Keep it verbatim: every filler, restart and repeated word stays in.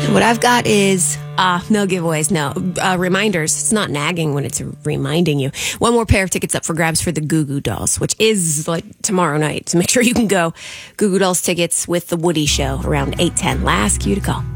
What I've got is, uh, no giveaways, no, uh, reminders. It's not nagging when it's reminding you. One more pair of tickets up for grabs for the Goo Goo Dolls, which is like tomorrow night. So make sure you can go. Goo Goo Dolls tickets with the Woody Show around eight ten. Last cue to call.